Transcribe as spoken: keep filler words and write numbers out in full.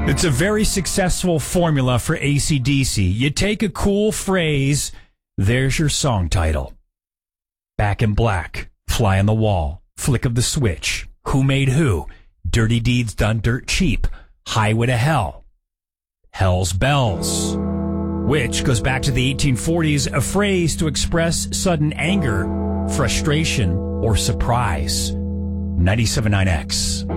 It's a very successful formula for A C D C. You take a cool phrase, there's your song title. Back in Black, Fly on the Wall, Flick of the Switch, Who Made Who, Dirty Deeds Done Dirt Cheap, Highway to Hell, Hell's Bells, which goes back to the eighteen forties, a phrase to express sudden anger, frustration, or surprise. ninety-seven point nine X.